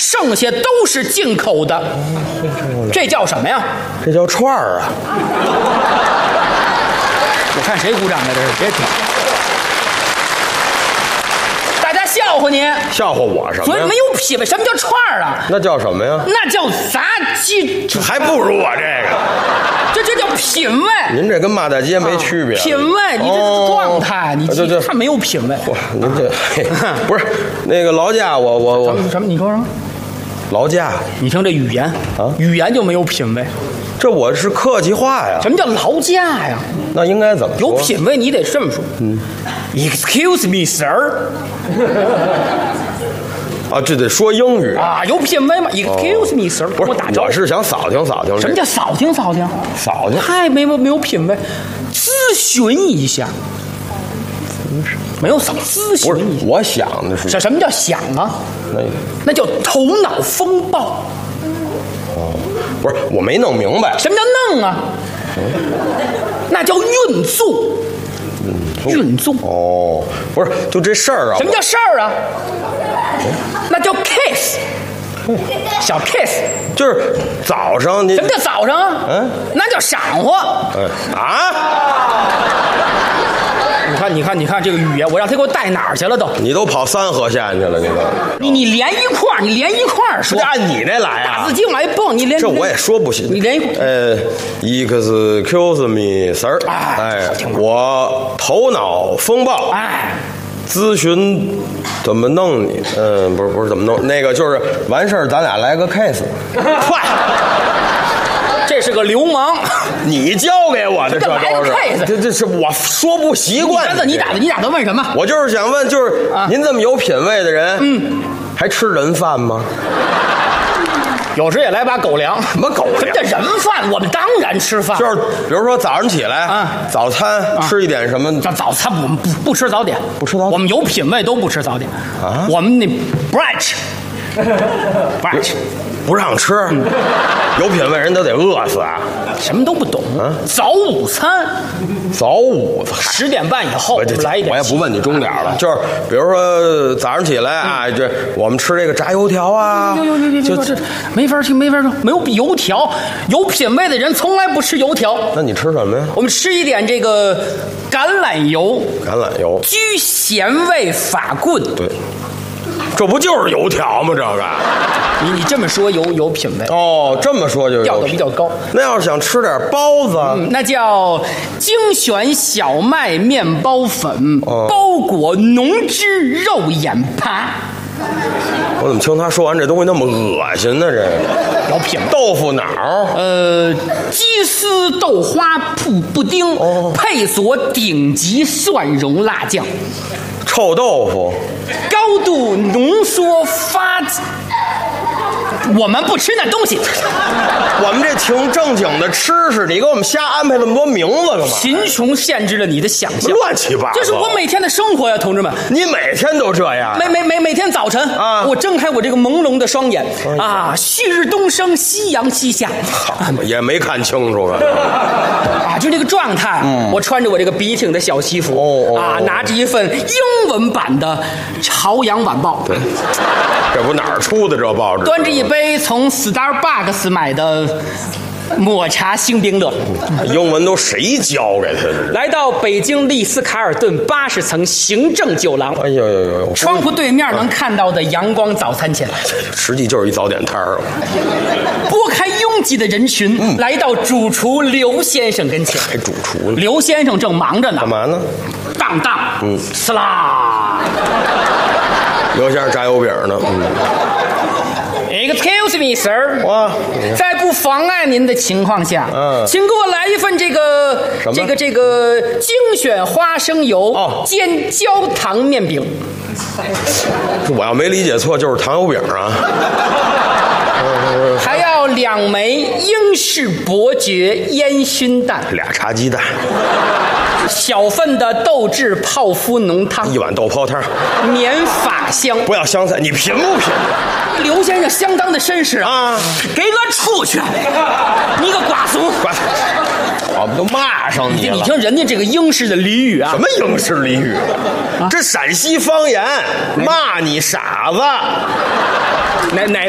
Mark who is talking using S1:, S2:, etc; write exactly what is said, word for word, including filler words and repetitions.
S1: 剩下都是进口的。这叫什么呀？
S2: 这叫串儿啊！
S1: 我看谁鼓掌的，这是别听。大家笑话你，
S2: 笑话我什么呀？
S1: 所以没有品味。什么叫串儿啊？
S2: 那叫什么呀？
S1: 那叫杂技，
S2: 还不如我这个。
S1: 这这叫品味。
S2: 您这跟骂大街没区别。
S1: 啊、品味，你这是状态，哦、你
S2: 这这
S1: 太没有品味。
S2: 哇，您这不是那个劳驾，我我我
S1: 什么什么？你说什么？
S2: 劳驾？
S1: 你听这语言
S2: 啊，
S1: 语言就没有品味。
S2: 这我是客气话呀。
S1: 什么叫劳驾呀？
S2: 那应该怎么说？
S1: 有品味，你得这么说。嗯 ，Excuse me, sir。
S2: 啊，这得说英语
S1: 啊，有品味吗 ？Excuse me, sir，
S2: 不是，
S1: 我打招呼。
S2: 我是想扫听扫听。
S1: 什么叫扫听扫听？
S2: 扫听，
S1: 太没有没有品味。咨询一下，没有扫咨询一下。
S2: 我想的是
S1: 什什么叫想啊？
S2: 那
S1: 那叫头脑风暴。
S2: 哦，不是，我没弄明白。
S1: 什么叫弄啊？嗯、那叫运作。运作
S2: 哦，不是，就这事儿啊。
S1: 什么叫事儿啊？那叫 case， 小 case，
S2: 就是早上你。
S1: 什么叫早上啊？
S2: 嗯，
S1: 那叫晌午。
S2: 嗯啊。
S1: 你看，你看，你看这个语言，我让他给我带哪儿去了都？
S2: 你都跑三河县去了，你都。
S1: 你你连一块儿，你连一块儿说。
S2: 这按你那来啊？
S1: 打字机往外蹦，你连。
S2: 这我也说不行。
S1: 你连一块儿。
S2: 呃 ，excuse me, sir。哎，我头脑风暴。
S1: 哎。
S2: 咨询怎么弄你？嗯，不是不是怎么弄，那个就是完事儿，咱俩来个 case。
S1: 快。这是个流氓，
S2: 你教给我的，这都是。这这是我说不习惯。
S1: 你打你打的，你打算问什么？
S2: 我就是想问，就是您这么有品位的人，嗯，还吃人饭吗？
S1: 有时也来把狗粮。
S2: 什么狗粮？
S1: 什么叫人饭？我们当然吃饭。
S2: 就是比如说早上起来啊，早餐吃一点什么？
S1: 早早餐我们不不吃早点，
S2: 不吃早点。
S1: 我们有品位都不吃早点
S2: 啊。
S1: 我们那 brunch。brunch
S2: 不让吃，嗯、有品位人都得饿死啊！
S1: 什么都不懂啊！早午餐，
S2: 早午餐
S1: 十点半以后我们来一点。
S2: 我也不问你钟点了，就是比如说早上起来啊，嗯、这我们吃这个炸油条啊，
S1: 有有有有有这没法听，没法说，没有油条。有品位的人从来不吃油条。
S2: 那你吃什么呀？
S1: 我们吃一点这个橄榄油，
S2: 橄榄油
S1: 居咸味法棍。
S2: 对。这不就是油条吗？这个，
S1: 你你这么说有有品位
S2: 哦，这么说就
S1: 调的比较高。
S2: 那要是想吃点包子，
S1: 嗯、那叫精选小麦面包粉，哦、包裹浓汁肉眼扒。
S2: 我怎么听他说完这东西那么恶心呢？这
S1: 有品位。
S2: 豆腐脑，
S1: 呃，鸡丝豆花布布丁，哦、配佐顶级蒜蓉辣酱。
S2: 臭豆腐，
S1: 高度浓缩发，我们不吃那东西。
S2: 我们这挺正经的吃食，你给我们瞎安排那么多名字干嘛？
S1: 贫穷限制了你的想象，
S2: 乱七八糟。
S1: 这是我每天的生活呀，同志们。
S2: 你每天都这样？
S1: 每每每每天早晨
S2: 啊，
S1: 我睁开我这个朦胧的双眼啊，旭日东升，夕阳西下，
S2: 也没看清楚啊。
S1: 啊，就这个状态，嗯、我穿着我这个笔挺的小西服，
S2: 哦哦、
S1: 啊，拿着一份英文版的《朝阳晚报》，
S2: 对，这不哪儿出的这报纸？
S1: 端着一杯从 Starbucks 买的抹茶星冰乐，
S2: 英文都谁教给他的？
S1: 来到北京丽思卡尔顿八十层行政酒廊，
S2: 哎呦呦呦！
S1: 窗户对面能看到的阳光早餐前，
S2: 实际就是一早点摊儿。
S1: 拨开拥挤的人群，嗯、来到主厨刘先生跟前。
S2: 还主厨？
S1: 刘先生正忙着呢。
S2: 干嘛呢？
S1: 当当，嗯，呲啦。
S2: 刘先生炸油饼呢。嗯。
S1: Excuse me, sir。
S2: 哇，
S1: 在不妨碍您的情况下，嗯，请给我来一份这个这个这个精选花生油
S2: 哦
S1: 煎焦糖面饼。
S2: 我要没理解错，就是糖油饼啊。
S1: 还要两枚英式伯爵烟熏蛋，
S2: 俩茶鸡蛋，
S1: 小份的豆制泡芙浓汤，
S2: 一碗豆泡汤，
S1: 免法香。
S2: 不要香菜，你贫不贫？
S1: 刘先生相当的绅士啊！给我出去！你个瓜怂！
S2: 瓜怂！我们都骂上你了。
S1: 你听人家这个英式的俚语啊，
S2: 什么英式俚语？啊、这陕西方言，骂你傻子。
S1: 哪哪？